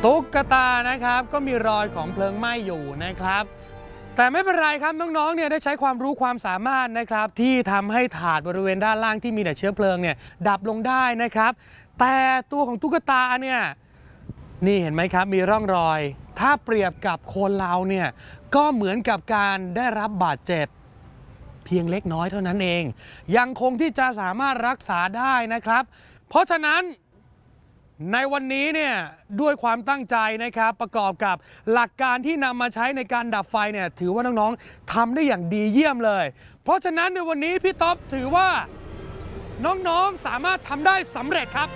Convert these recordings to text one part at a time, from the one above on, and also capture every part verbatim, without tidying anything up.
ตุ๊กตานะครับก็มีรอยของเพลิงไหม้อยู่นะครับแต่ไม่เป็นไรครับน้องๆเนี่ยได้ใช้ความรู้ความสามารถนะครับที่ทำให้ถาดบริเวณด้านล่างที่มีแต่เชื้อเพลิงเนี่ยดับลงได้นะครับแต่ตัวของตุ๊กตาเนี่ยนี่เห็นไหมครับมีร่องรอยถ้าเปรียบกับคนเราเนี่ยก็เหมือนกับการได้รับบาดเจ็บเพียงเล็กน้อยเท่านั้นเองยังคงที่จะสามารถรักษาได้นะครับเพราะฉะนั้นในวันนี้เนี่ยด้วยความตั้งใจนะครับประกอบกับหลักการที่นำมาใช้ในการดับไฟเนี่ยถือว่าน้องๆทำได้อย่างดีเยี่ยมเลยเพราะฉะนั้นในวันนี้พี่ต๊อบถือว่าน้องๆสามารถทำได้สำเร็จครับ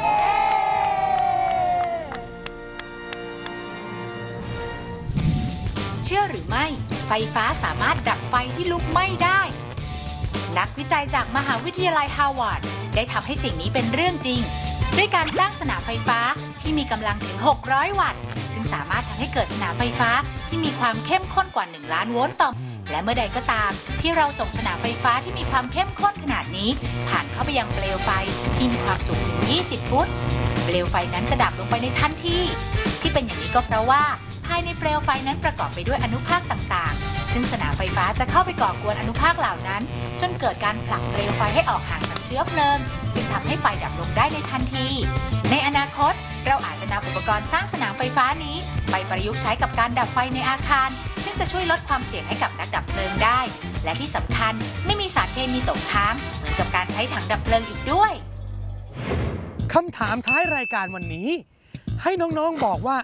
เชื่อหรือไม่ไฟฟ้าสามารถดับไฟที่ลุกไหม้ได้นักวิจัยจากมหาวิทยาลัยฮาร์วาร์ดได้ทำให้สิ่งนี้เป็นเรื่องจริงด้วยการสร้างสนามไฟฟ้าที่มีกำลังถึงหกร้อยวัตต์ซึ่งสามารถทำให้เกิดสนามไฟฟ้าที่มีความเข้มข้นกว่าหนึ่งล้านโวลต์ต่อและเมื่อใดก็ตามที่เราส่งสนามไฟฟ้าที่มีความเข้มข้นขนาดนี้ผ่านเข้าไปยังเปลวไฟที่มีความสูงถึงยี่สิบฟุตเปลวไฟนั้นจะดับลงไปในทันทีที่เป็นอย่างนี้ก็เพราะว่าภายในเปลวไฟนั้นประกอบไปด้วยอนุภาคต่างๆซึ่งสนามไฟฟ้าจะเข้าไปก่อกวนอนุภาคเหล่านั้นจนเกิดการผลักเปลวไฟให้ออกห่างจากเชื้อเพลิงจึงทำให้ไฟดับลงได้ในทันทีในอนาคตเราอาจจะนำอุปกรณ์สร้างสนามไฟฟ้านี้ไปประยุกต์ใช้กับการดับไฟในอาคารซึ่งจะช่วยลดความเสี่ยงให้กับนักดับเพลิงได้และที่สำคัญไม่มีสารเคมีตกค้างเหมือนกับการใช้ถังดับเพลิงอีกด้วยคำถามท้ายรายการวันนี้ให้น้องๆบอกว่า